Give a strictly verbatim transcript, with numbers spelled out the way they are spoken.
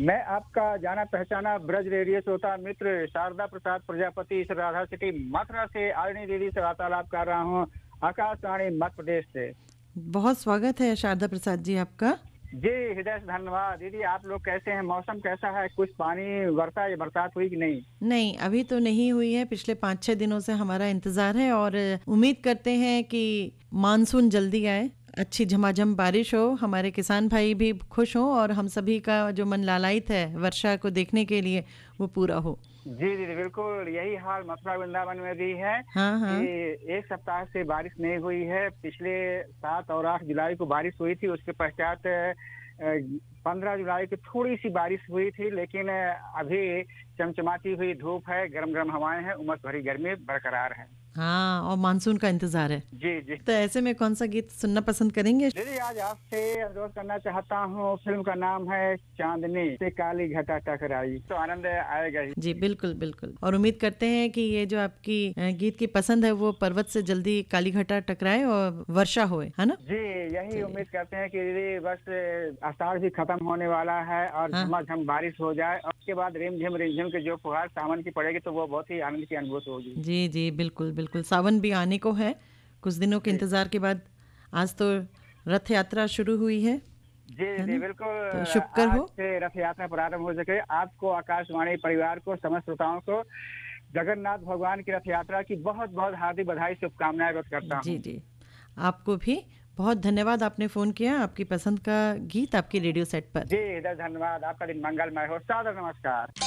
मैं आपका जाना पहचाना ब्रज रेडियो श्रोता मित्र शारदा प्रसाद प्रजापति इस राधा सिटी मथुरा से आरणी दीदी से वार्तालाप कर रहा हूँ, आकाशवाणी मध्य प्रदेश से। बहुत स्वागत है शारदा प्रसाद जी आपका। जी हृदय से धन्यवाद। दीदी आप लोग कैसे हैं, मौसम कैसा है, कुछ पानी वर्षा या बरसात हुई कि नहीं? नहीं, अभी तो नहीं हुई है। पिछले पाँच छह दिनों से हमारा इंतजार है और उम्मीद करते हैं कि मानसून जल्दी आए, अच्छी झमाझम बारिश हो, हमारे किसान भाई भी खुश हों और हम सभी का जो मन लालायित है वर्षा को देखने के लिए वो पूरा हो। जी दीदी बिल्कुल यही हाल मथुरा वृंदावन में भी है। हाँ हाँ कि एक सप्ताह से बारिश नहीं हुई है। पिछले सात और आठ जुलाई को बारिश हुई थी, उसके पश्चात पंद्रह जुलाई को थोड़ी सी बारिश हुई थी, लेकिन अभी चमचमाती हुई धूप है, गरम गरम हवाएं हैं, उमस भरी गर्मी बरकरार है। हाँ, और मानसून का इंतजार है। जी जी। तो ऐसे में कौन सा गीत सुनना पसंद करेंगे? दीदी आज आपसे अनुरोध करना चाहता हूँ, फिल्म का नाम है चांदनी से काली घटा टकराई, तो आनंद आएगा ही। जी बिल्कुल बिल्कुल, और उम्मीद करते हैं कि ये जो आपकी गीत की पसंद है वो पर्वत से जल्दी काली घटा टकराए और वर्षा होए, है ना? जी यही उम्मीद करते हैं कि दीदी बस आषाढ़ भी खत्म होने वाला है और झमाझम बारिश हो जाए और उसके बाद रिमझिम रिमझिम के जो फुहार सावन की पड़ेगी तो वो बहुत ही आनंद की अनुभूति होगी। जी जी बिल्कुल बिल्कुल, सावन भी आने को है, कुछ दिनों के इंतजार के बाद आज तो रथ यात्रा शुरू हुई है। जी जी बिल्कुल, तो शुक्र हो से रथ यात्रा प्रारंभ हो सके। आपको, आकाशवाणी परिवार को, समस्त श्रोताओं को जगन्नाथ भगवान की रथ यात्रा की बहुत बहुत हार्दिक बधाई, शुभकामनाएं व्यक्त करता हूँ। जी जी, आपको भी बहुत धन्यवाद, आपने फोन किया, आपकी पसंद का गीत आपके रेडियो सेट पर। जी धन्यवाद, आपका दिन मंगलमय हो। सादर नमस्कार।